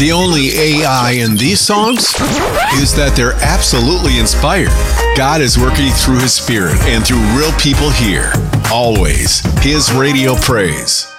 The only AI in these songs is that they're absolutely inspired. God is working through His Spirit and through real people here. Always His radio praise.